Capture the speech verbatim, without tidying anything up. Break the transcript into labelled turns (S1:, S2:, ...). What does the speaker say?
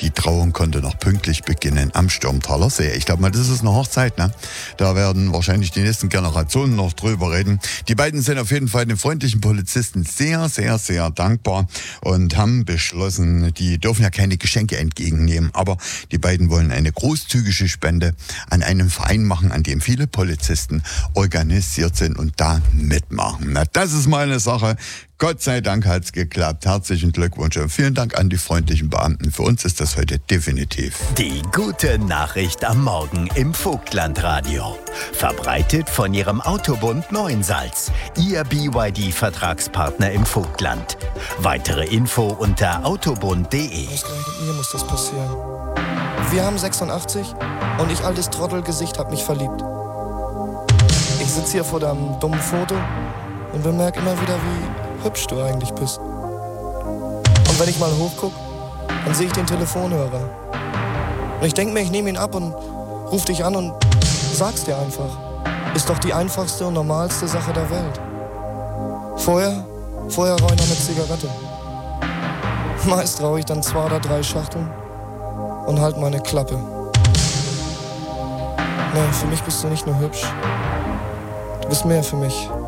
S1: Die Trauung konnte noch pünktlich beginnen am Sturmtaler See. Ich glaube mal, das ist eine Hochzeit, ne? Da werden wahrscheinlich die nächsten Generationen noch drüber reden. Die beiden sind auf jeden Fall den freundlichen Polizisten sehr, sehr, sehr dankbar und haben beschlossen, die dürfen ja keine Geschenke entgegennehmen, aber die beiden wollen eine großzügige Spende an einen Verein machen, an dem viele Polizisten organisiert sind und da mitmachen. Na, das ist mal eine Sache. Gott sei Dank hat's geklappt. Herzlichen Glückwunsch und vielen Dank an die freundlichen Beamten. Für uns ist das heute definitiv.
S2: Die gute Nachricht am Morgen im Vogtlandradio. Verbreitet von Ihrem Autobund Neuensalz. Ihr B Y D-Vertragspartner im Vogtland. Weitere Info unter autobund punkt de.
S3: Ausgerechnet mir muss das passieren. Wir haben sechsundachtzig und ich, altes Trottelgesicht, hab mich verliebt. Ich sitze hier vor deinem dummen Foto und bemerke immer wieder, wie hübsch du eigentlich bist. Und wenn ich mal hochguck, dann sehe ich den Telefonhörer. Und ich denke mir, ich nehme ihn ab und ruf dich an und sag's dir einfach. Ist doch die einfachste und normalste Sache der Welt. Vorher, vorher rauche ich noch eine Zigarette. Meist rauche ich dann zwei oder drei Schachteln und halt meine Klappe. Nee, für mich bist du nicht nur hübsch. Du bist mehr für mich.